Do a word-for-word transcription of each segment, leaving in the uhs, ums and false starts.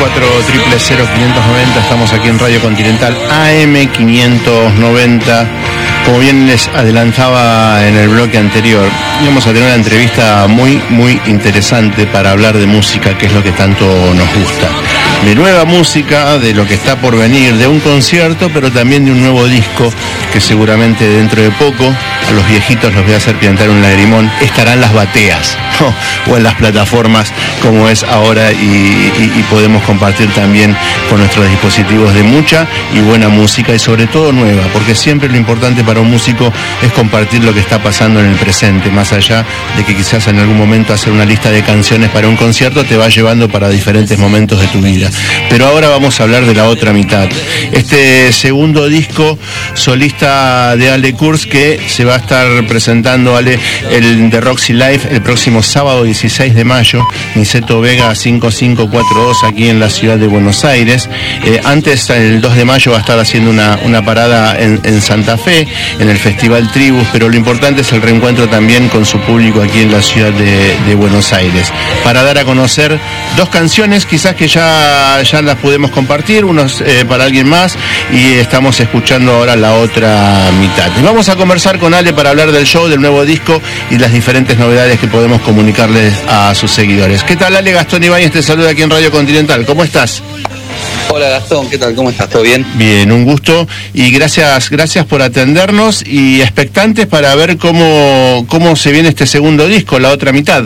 cuatro cero cero cero quinientos noventa, estamos aquí en Radio Continental A M quinientos noventa. Como bien les adelantaba en el bloque anterior, íbamos a tener una entrevista muy, muy interesante para hablar de música, que es lo que tanto nos gusta. De nueva música, de lo que está por venir, de un concierto, pero también de un nuevo disco que seguramente dentro de poco, a los viejitos los voy a hacer piantar un lagrimón, estarán las bateas, ¿no? O en las plataformas como es ahora y, y, y podemos compartir también con nuestros dispositivos de mucha y buena música y sobre todo nueva, porque siempre lo importante para un músico es compartir lo que está pasando en el presente, más allá de que quizás en algún momento hacer una lista de canciones para un concierto te va llevando para diferentes momentos de tu vida. Pero ahora vamos a hablar de la otra mitad. Este segundo disco solista de Ale Kurz, que se va a estar presentando, Ale, el de Roxy Live el próximo sábado dieciséis de mayo, Niceto Vega cinco cinco cuatro dos, aquí en la ciudad de Buenos Aires. Eh, antes, el dos de mayo, va a estar haciendo una, una parada en, en Santa Fe, en el Festival Tribus, pero lo importante es el reencuentro también con su público aquí en la ciudad de, de Buenos Aires, para dar a conocer dos canciones, quizás que ya ya las podemos compartir, unos eh, para alguien más, y estamos escuchando ahora la otra mitad. Y vamos a conversar con Ale para hablar del show, del nuevo disco y las diferentes novedades que podemos comunicarles a sus seguidores. ¿Qué tal, Ale? Gastón Ibáñez te saluda aquí en Radio Continental. ¿Cómo estás? Hola, Gastón, ¿qué tal? ¿Cómo estás? ¿Todo bien? Bien, un gusto y gracias gracias por atendernos y expectantes para ver cómo, cómo se viene este segundo disco, la otra mitad.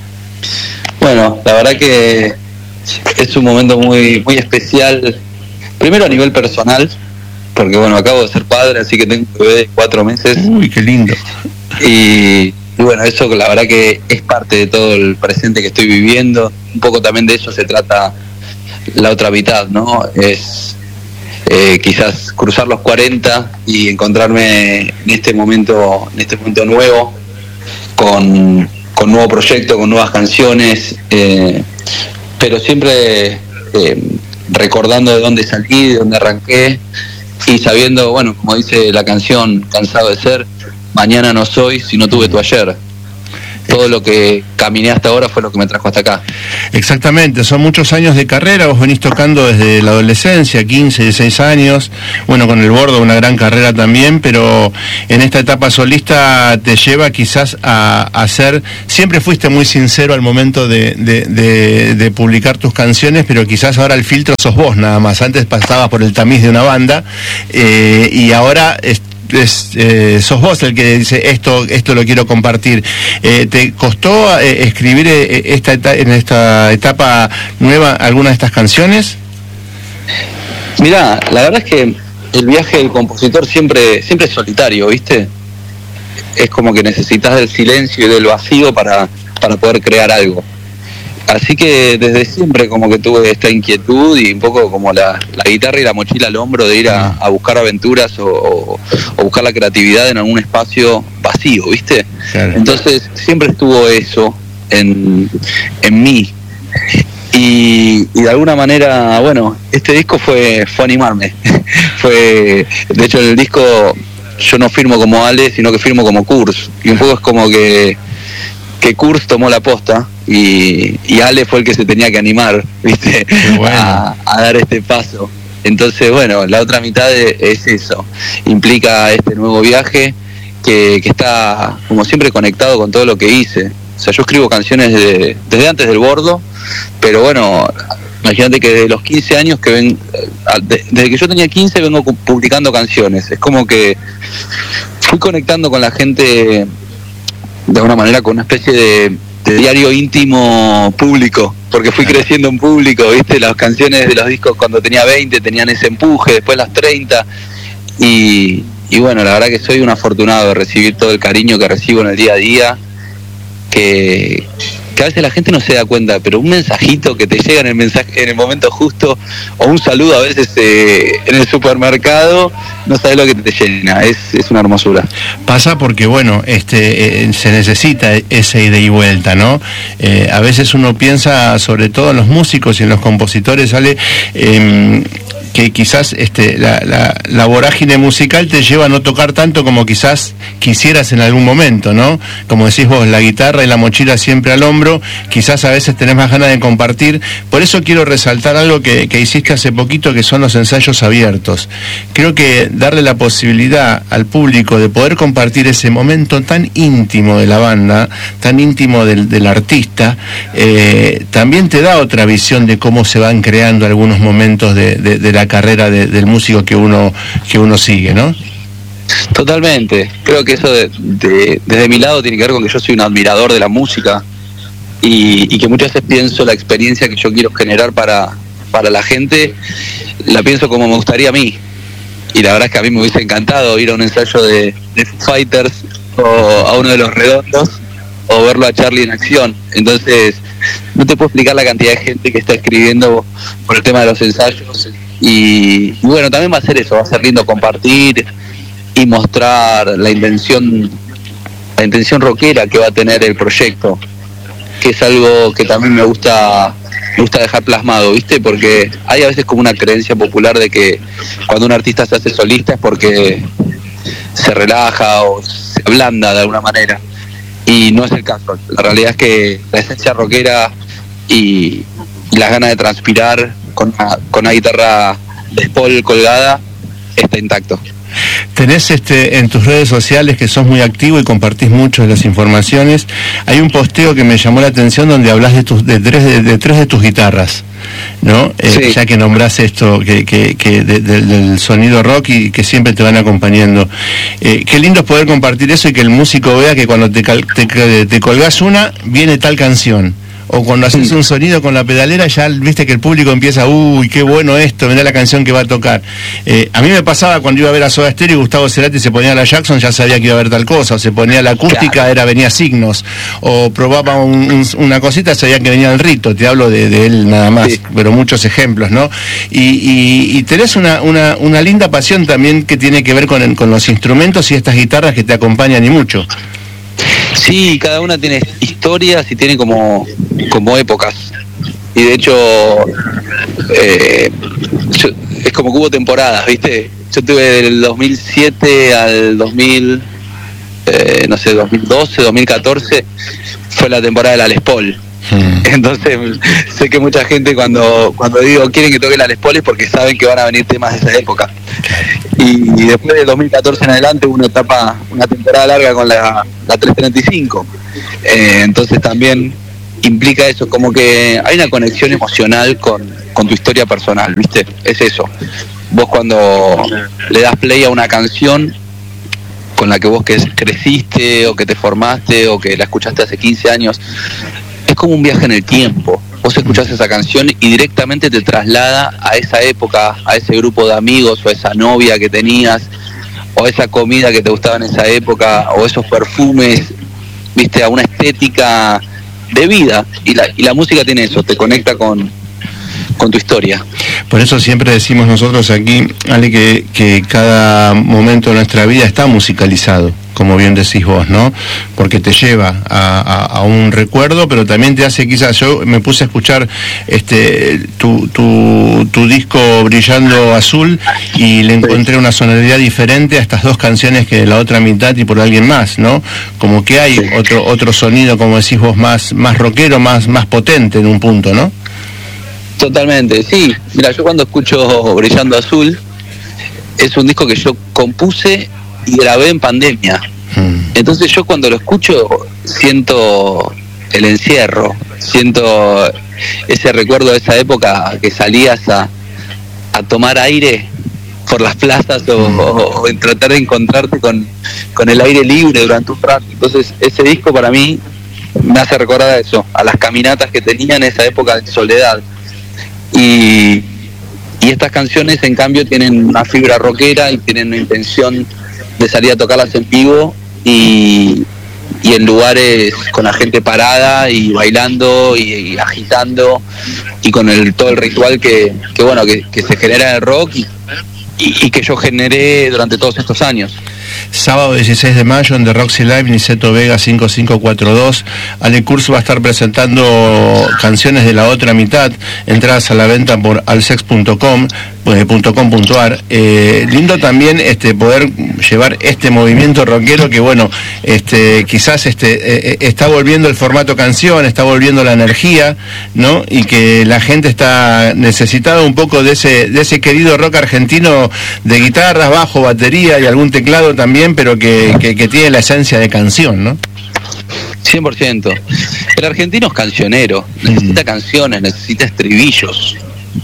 Bueno, la verdad que es un momento muy muy especial, primero a nivel personal, porque bueno, acabo de ser padre, así que tengo un bebé de cuatro meses. Uy, qué lindo. Y, y bueno, eso la verdad que es parte de todo el presente que estoy viviendo. Un poco también de eso se trata la otra mitad, ¿no? Es eh, quizás cruzar los cuarenta y encontrarme en este momento, en este momento nuevo, con, con nuevo proyecto, con nuevas canciones, eh, pero siempre eh, recordando de dónde salí, de dónde arranqué y sabiendo, bueno, como dice la canción, cansado de ser, mañana no soy si no tuve tu ayer. Todo lo que caminé hasta ahora fue lo que me trajo hasta acá. Exactamente, son muchos años de carrera, vos venís tocando desde la adolescencia, quince, dieciséis años, bueno, con el Bordo una gran carrera también, pero en esta etapa solista te lleva quizás a hacer, siempre fuiste muy sincero al momento de, de, de, de publicar tus canciones, pero quizás ahora el filtro sos vos nada más, antes pasabas por el tamiz de una banda, eh, y ahora es, Es, eh, sos vos el que dice esto esto lo quiero compartir. Eh, ¿Te costó eh, escribir eh, esta eta- en esta etapa nueva alguna de estas canciones? Mirá, la verdad es que el viaje del compositor siempre siempre es solitario, ¿viste? Es como que necesitas del silencio y del vacío para, para poder crear algo. Así que desde siempre como que tuve esta inquietud y un poco como la, la guitarra y la mochila al hombro de ir a, a buscar aventuras o, o, o buscar la creatividad en algún espacio vacío, ¿viste? Claro. Entonces siempre estuvo eso en, en mí. Y, y de alguna manera, bueno, este disco fue, fue animarme. fue De hecho, en el disco yo no firmo como Ale, sino que firmo como Kurz. Y un poco es como que, que Kurz tomó la posta. Y, y Ale fue el que se tenía que animar, ¿viste? Bueno. a, a dar este paso. Entonces, bueno, la otra mitad es eso. Implica este nuevo viaje que, que está, como siempre, conectado con todo lo que hice. O sea, yo escribo canciones de, desde antes del Bordo, pero bueno, imagínate que desde los quince años que ven, desde que yo tenía quince vengo publicando canciones. Es como que fui conectando con la gente de alguna manera con una especie de de diario íntimo público, porque fui creciendo en público, ¿viste? Las canciones de los discos cuando tenía veinte tenían ese empuje, después las treinta, y, y bueno, la verdad que soy un afortunado de recibir todo el cariño que recibo en el día a día, que, que a veces la gente no se da cuenta, pero un mensajito que te llega en el mensaje en el momento justo, o un saludo a veces eh, en el supermercado, no sabes lo que te llena, es, es una hermosura. Pasa porque, bueno, este eh, se necesita ese ida y vuelta, ¿no? Eh, a veces uno piensa, sobre todo en los músicos y en los compositores, sale... Eh, que quizás este, la, la, la vorágine musical te lleva a no tocar tanto como quizás quisieras en algún momento, ¿no? Como decís vos, la guitarra y la mochila siempre al hombro, quizás a veces tenés más ganas de compartir. Por eso quiero resaltar algo que, que hiciste hace poquito, que son los ensayos abiertos. Creo que darle la posibilidad al público de poder compartir ese momento tan íntimo de la banda, tan íntimo del, del artista, eh, también te da otra visión de cómo se van creando algunos momentos de, de, de la carrera de, del músico que uno que uno sigue, ¿no? Totalmente. Creo que eso de, de, desde mi lado tiene que ver con que yo soy un admirador de la música y, y que muchas veces pienso la experiencia que yo quiero generar para, para la gente, la pienso como me gustaría a mí. Y la verdad es que a mí me hubiese encantado ir a un ensayo de, de Foo Fighters o a uno de Los Redondos o verlo a Charlie en acción. Entonces no te puedo explicar la cantidad de gente que está escribiendo por el tema de los ensayos. Y, y bueno, también va a ser eso, va a ser lindo compartir y mostrar la intención la intención rockera que va a tener el proyecto, que es algo que también me gusta me gusta dejar plasmado, ¿viste? Porque hay a veces como una creencia popular de que cuando un artista se hace solista es porque se relaja o se ablanda de alguna manera, y no es el caso. La realidad es que la esencia rockera y, y las ganas de transpirar con una, con una guitarra de Paul colgada está intacto. Tenés este en tus redes sociales, que sos muy activo y compartís mucho de las informaciones, hay un posteo que me llamó la atención donde hablas de tus de tres de, de tres de tus guitarras, ¿no? Eh, sí. Ya que nombrás esto que, que, que de, de, del sonido rock y que siempre te van acompañando. Eh, qué lindo es poder compartir eso y que el músico vea que cuando te, te, te colgás una, viene tal canción. O cuando haces un sonido con la pedalera, ya viste que el público empieza, uy, qué bueno esto, mirá la canción que va a tocar. Eh, a mí me pasaba cuando iba a ver a Soda Stereo y Gustavo Cerati se ponía la Jackson, ya sabía que iba a haber tal cosa, o se ponía la acústica, claro. Era venía Signos, o probaba un, un, una cosita, sabía que venía el Rito, te hablo de, de él nada más, sí. Pero muchos ejemplos, ¿no? Y, y, y tenés una, una, una linda pasión también que tiene que ver con, con los instrumentos y estas guitarras que te acompañan y mucho. Sí, cada una tiene historias y tiene como, como épocas. Y de hecho, eh, yo, es como que hubo temporadas, ¿viste? Yo tuve del dos mil siete al dos mil, eh, no sé, dos mil doce, dos mil catorce, fue la temporada de la Les Paul. Hmm. Entonces, sé que mucha gente cuando, cuando digo quieren que toque la Les Paul es porque saben que van a venir temas de esa época. Y, y después del dos mil catorce en adelante hubo una etapa, una temporada larga con la, la trescientos treinta y cinco. Eh, entonces también implica eso, como que hay una conexión emocional con, con tu historia personal, ¿viste? Es eso. Vos cuando le das play a una canción con la que vos que creciste o que te formaste o que la escuchaste hace quince años, es como un viaje en el tiempo. Vos escuchás esa canción y directamente te traslada a esa época, a ese grupo de amigos o a esa novia que tenías, o a esa comida que te gustaba en esa época, o esos perfumes, viste, a una estética de vida. Y la, y la música tiene eso, te conecta con, con tu historia. Por eso siempre decimos nosotros aquí, Ale, que, que cada momento de nuestra vida está musicalizado, como bien decís vos, ¿no? Porque te lleva a, a, a un recuerdo, pero también te hace, quizás, yo me puse a escuchar este tu, tu, tu disco Brillando Azul y le encontré una sonoridad diferente a estas dos canciones que de la otra mitad y por alguien más, ¿no? Como que hay otro otro sonido, como decís vos, más, más rockero, más, más potente en un punto, ¿no? Totalmente, sí. Mira, yo cuando escucho Brillando Azul, es un disco que yo compuse y grabé en pandemia. Entonces yo cuando lo escucho siento el encierro, siento ese recuerdo de esa época que salías a, a tomar aire por las plazas o, o, o en tratar de encontrarte con, con el aire libre durante un rato. Entonces ese disco para mí me hace recordar a eso, a las caminatas que tenía en esa época de soledad. Y, y estas canciones en cambio tienen una fibra rockera y tienen una intención de salir a tocarlas en vivo y, y en lugares con la gente parada y bailando y, y agitando y con el todo el ritual que, que bueno que, que se genera en el rock y, y, y que yo generé durante todos estos años. sábado dieciséis de mayo en The Roxy Live, Niceto Vega cinco cinco cuatro dos. Ale Kurz va a estar presentando canciones de la otra mitad, entradas a la venta por alsex punto com punto ar. Eh, lindo también este poder llevar este movimiento rockero que bueno, este quizás este eh, está volviendo el formato canción, está volviendo la energía, ¿no? Y que la gente está necesitada un poco de ese de ese querido rock argentino de guitarras, bajo, batería y algún teclado también, pero que, que, que tiene la esencia de canción, ¿no? cien por ciento. El argentino es cancionero, necesita mm. canciones, necesita estribillos.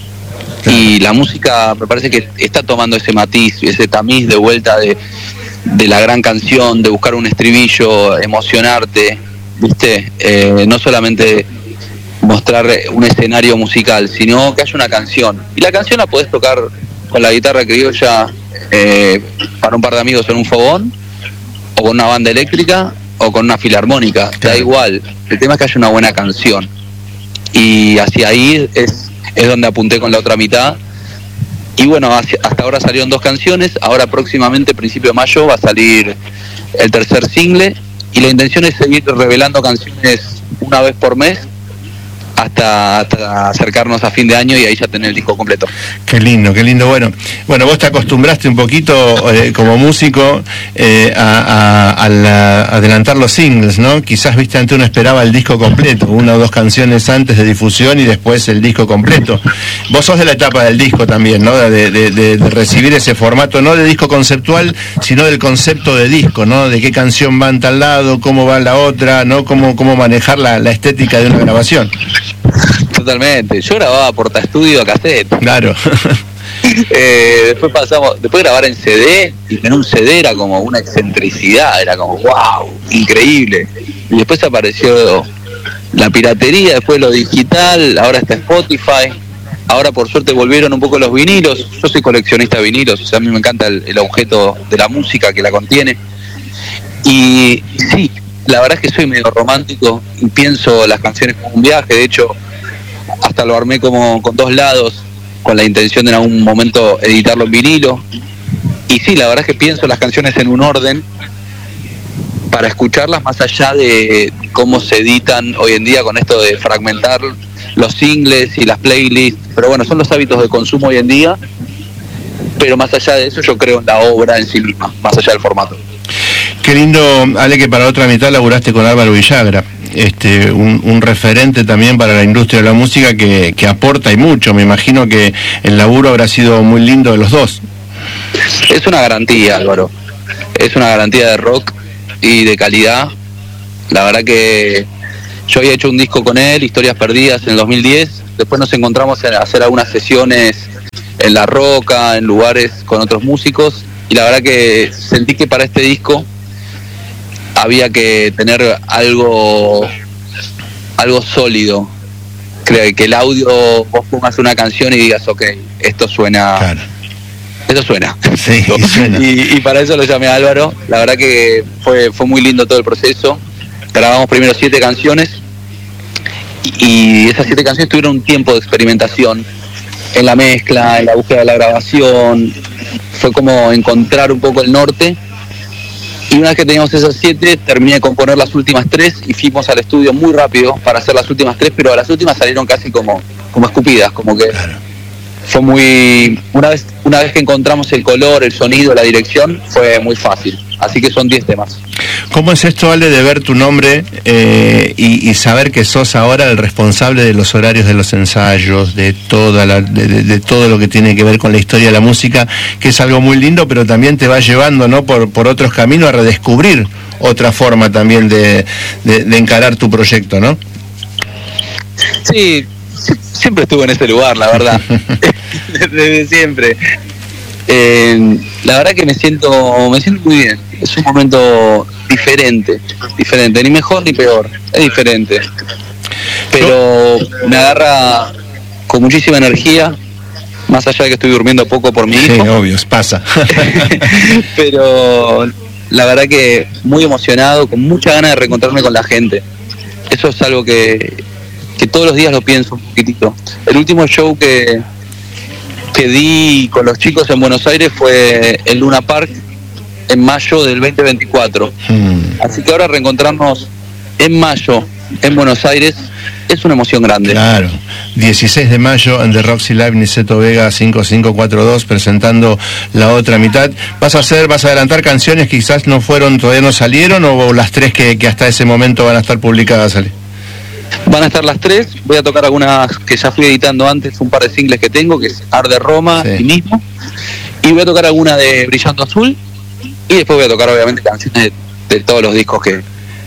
Y la música me parece que está tomando ese matiz, ese tamiz de vuelta de, de la gran canción, de buscar un estribillo, emocionarte, ¿viste? Eh, no solamente mostrar un escenario musical, sino que haya una canción. Y la canción la podés tocar con la guitarra criolla eh, para un par de amigos en un fogón, o con una banda eléctrica, o con una filarmónica, da igual. El tema es que haya una buena canción. Y hacia ahí es... es donde apunté con la otra mitad. Y bueno, hasta ahora salieron dos canciones. Ahora próximamente, principio de mayo, va a salir el tercer single. Y la intención es seguir revelando canciones una vez por mes hasta, hasta acercarnos a fin de año y ahí ya tener el disco completo. Qué lindo, qué lindo. Bueno, bueno, vos te acostumbraste un poquito eh, como músico eh, a, a, a, la, a adelantar los singles, ¿no? Quizás, viste, antes uno esperaba el disco completo, una o dos canciones antes de difusión y después el disco completo. Vos sos de la etapa del disco también, ¿no? De, de, de, de recibir ese formato, no de disco conceptual, sino del concepto de disco, ¿no? De qué canción va en tal lado, cómo va la otra, ¿no? Cómo, cómo manejar la, la estética de una grabación. Totalmente, yo grababa portaestudio a cassette. Claro. eh, después pasamos, después de grabar en C D, y tener un C D era como una excentricidad, era como wow, increíble. Y después apareció la piratería, después lo digital, ahora está Spotify, ahora por suerte volvieron un poco los vinilos. Yo soy coleccionista de vinilos, o sea, a mí me encanta el, el objeto de la música que la contiene. Y sí, la verdad es que soy medio romántico y pienso las canciones como un viaje. De hecho, hasta lo armé como con dos lados, con la intención de en algún momento editarlo en vinilo. Y sí, la verdad es que pienso las canciones en un orden para escucharlas, más allá de cómo se editan hoy en día con esto de fragmentar los singles y las playlists. Pero bueno, son los hábitos de consumo hoy en día. Pero más allá de eso, yo creo en la obra en sí misma, más allá del formato. Qué lindo, Ale, que para la otra mitad laburaste con Álvaro Villagra, este, un, un referente también para la industria de la música que, que aporta y mucho. Me imagino que el laburo habrá sido muy lindo de los dos. Es una garantía, Álvaro. Es una garantía de rock y de calidad. La verdad que yo había hecho un disco con él, Historias Perdidas, en el dos mil diez. Después nos encontramos a hacer algunas sesiones en La Roca, en lugares con otros músicos. Y la verdad que sentí que para este disco había que tener algo algo sólido, que, que el audio, vos pongas una canción y digas, ok, esto suena, claro. esto suena. Sí, suena. Y, y para eso lo llamé a Álvaro. La verdad que fue, fue muy lindo todo el proceso. Grabamos primero siete canciones y, y esas siete canciones tuvieron un tiempo de experimentación en la mezcla, en la búsqueda de la grabación. Fue como encontrar un poco el norte. Y una vez que teníamos esas siete, terminé de componer las últimas tres y fuimos al estudio muy rápido para hacer las últimas tres, pero las últimas salieron casi como, como escupidas, como que claro. Fue muy... Una vez, una vez que encontramos el color, el sonido, la dirección, fue muy fácil. Así que son diez temas. ¿Cómo es esto, Ale, de ver tu nombre eh, y, y saber que sos ahora el responsable de los horarios de los ensayos, de toda la, de, de, de todo lo que tiene que ver con la historia de la música, que es algo muy lindo, pero también te va llevando, ¿no?, por, por otros caminos a redescubrir otra forma también de, de, de encarar tu proyecto, ¿no? Sí, siempre estuve en ese lugar, la verdad. Desde siempre. Eh, la verdad que me siento me siento muy bien. Es un momento diferente, diferente, ni mejor ni peor, es diferente. Pero me agarra con muchísima energía, más allá de que estoy durmiendo poco por mi hijo. Sí, obvio, pasa. Pero la verdad que muy emocionado, con mucha ganas de reencontrarme con la gente. Eso es algo que, que todos los días lo pienso un poquitito. El último show que que di con los chicos en Buenos Aires fue el Luna Park, en mayo del veinte veinticuatro. Hmm. Así que ahora reencontrarnos en mayo en Buenos Aires es una emoción grande. Claro, dieciséis de mayo en The Roxy Live, Niceto Vega cinco cinco cuatro dos, presentando La Otra Mitad. ¿Vas a hacer, vas a adelantar canciones que quizás no fueron, todavía no salieron, o las tres que, que hasta ese momento van a estar publicadas, Ale? Van a estar las tres, voy a tocar algunas que ya fui editando antes, un par de singles que tengo, que es Arde Roma, sí, y mismo, y voy a tocar alguna de Brillando Azul, y después voy a tocar obviamente canciones de, de todos los discos que,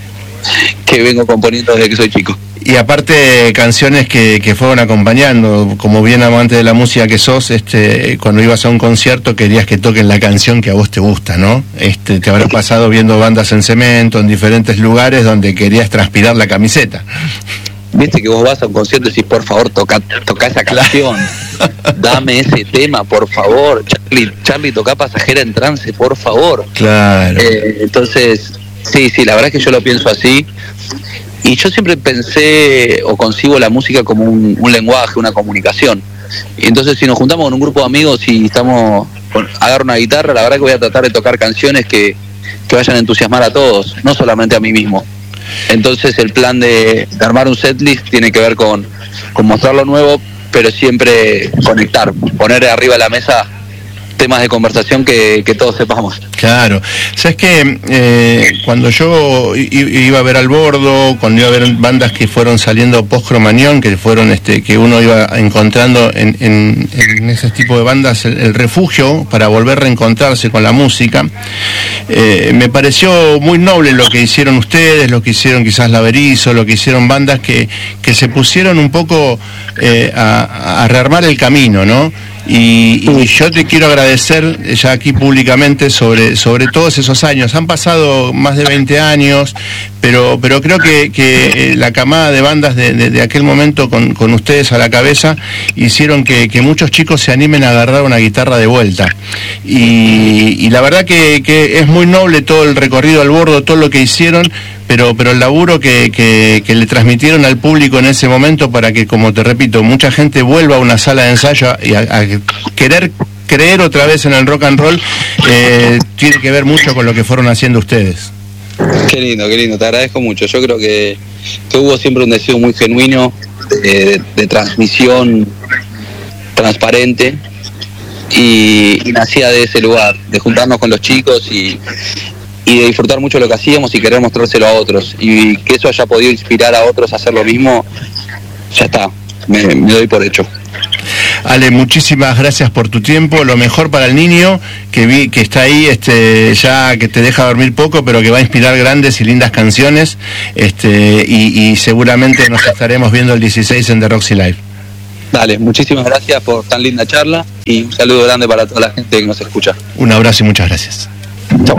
que vengo componiendo desde que soy chico. Y aparte canciones que, que fueron acompañando, como bien amante de la música que sos, este, cuando ibas a un concierto querías que toquen la canción que a vos te gusta, ¿no? Este, te habrás pasado viendo bandas en Cemento, en diferentes lugares donde querías transpirar la camiseta. Viste que vos vas a un concierto y decís, por favor, toca, toca esa canción, dame ese tema, por favor, Charlie, Charlie, toca Pasajera en Trance, por favor. Claro. Eh, entonces, sí, sí, la verdad es que yo lo pienso así. Y yo siempre pensé o concibo la música como un, un lenguaje, una comunicación. Y entonces si nos juntamos con un grupo de amigos y estamos, con, agarro una guitarra, la verdad que voy a tratar de tocar canciones que, que vayan a entusiasmar a todos, no solamente a mí mismo. Entonces el plan de, de armar un setlist tiene que ver con, con mostrar lo nuevo, pero siempre conectar, poner arriba de la mesa temas de conversación que, que todos sepamos. Claro, sabes que eh, cuando yo iba a ver Al Bordo, cuando iba a ver bandas que fueron saliendo post Cromañón, que fueron este, que uno iba encontrando en, en, en ese tipo de bandas el, el refugio para volver a reencontrarse con la música, eh, me pareció muy noble lo que hicieron ustedes, lo que hicieron quizás La Berizo, lo que hicieron bandas que, que se pusieron un poco eh, a, a rearmar el camino, ¿no? Y, y yo te quiero agradecer ya aquí públicamente sobre, sobre todos esos años. Han pasado más de veinte años, pero, pero creo que, que la camada de bandas de, de, de aquel momento con, con ustedes a la cabeza hicieron que, que muchos chicos se animen a agarrar una guitarra de vuelta. Y, y la verdad que, que es muy noble todo el recorrido Al Bordo, todo lo que hicieron, pero pero el laburo que, que, que le transmitieron al público en ese momento para que, como te repito, mucha gente vuelva a una sala de ensayo y a, a querer creer otra vez en el rock and roll, eh, tiene que ver mucho con lo que fueron haciendo ustedes. Qué lindo, qué lindo, te agradezco mucho. Yo creo que, que hubo siempre un deseo muy genuino de, de, de transmisión transparente y, y nacía de ese lugar, de juntarnos con los chicos y y de disfrutar mucho lo que hacíamos y querer mostrárselo a otros, y que eso haya podido inspirar a otros a hacer lo mismo, ya está, me, me doy por hecho. Ale, muchísimas gracias por tu tiempo, lo mejor para el niño que vi que está ahí, este, ya que te deja dormir poco, pero que va a inspirar grandes y lindas canciones, este, y, y seguramente nos estaremos viendo el dieciséis en The Roxy Live. Dale, muchísimas gracias por tan linda charla y un saludo grande para toda la gente que nos escucha. Un abrazo y muchas gracias. Chau.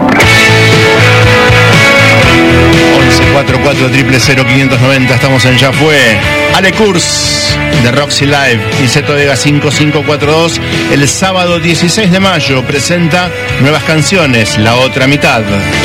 once cuarenta y cuatro, cero cero quinientos noventa, estamos en Ya Fue. Ale Kurz de Roxy Live, Niceto Vega cinco cinco cuatro dos, el sábado dieciséis de mayo presenta nuevas canciones, La Otra Mitad.